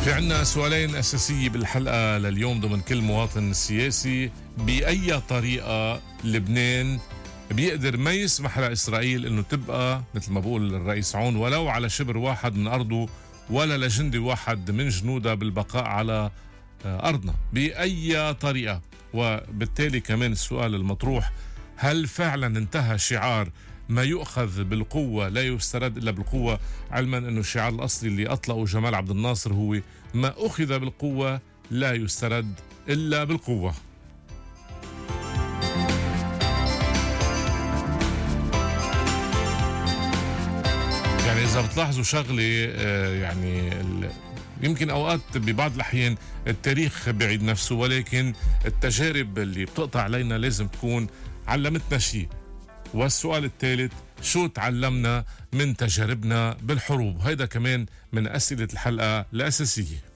في عنا سؤالين أساسية بالحلقة لليوم ضمن كل مواطن سياسي. بأي طريقة لبنان بيقدر ما يسمح لإسرائيل أنه تبقى مثل ما بقول الرئيس عون ولو على شبر واحد من أرضه ولا لجندي واحد من جنوده بالبقاء على أرضنا بأي طريقة؟ وبالتالي كمان السؤال المطروح: هل فعلا انتهى شعار ما يؤخذ بالقوة لا يسترد إلا بالقوة، علما أنه الشعار الأصلي اللي أطلقه جمال عبد الناصر هو ما أخذ بالقوة لا يسترد إلا بالقوة؟ يعني إذا بتلاحظوا شغلة يعني يمكن أوقات ببعض الأحيان التاريخ بعيد نفسه، ولكن التجارب اللي بتقطع علينا لازم تكون علمتنا شيء. والسؤال الثالث: شو تعلمنا من تجاربنا بالحروب؟ هيدا كمان من أسئلة الحلقة الأساسية.